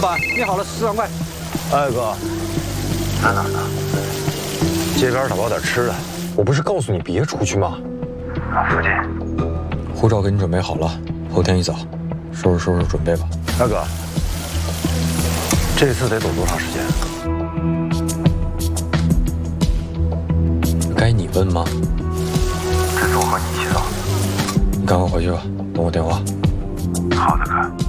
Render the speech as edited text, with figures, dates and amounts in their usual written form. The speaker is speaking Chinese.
板，你好了，10万块。 哎哥， 在哪儿呢？ 街边打包点吃的。我不是告诉你别出去吗？ 附近。 护照给你准备好了，后天一早，收拾准备吧。 大哥，这次得走多长时间？ 该你问吗？ 这次我和你一起走。 你赶快回去吧，等我电话。 好的，哥。